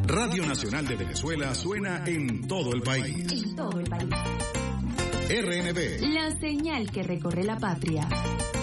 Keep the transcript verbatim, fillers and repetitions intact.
Radio Nacional de Venezuela suena en todo el país. En todo el país. R N V. La señal que recorre la patria.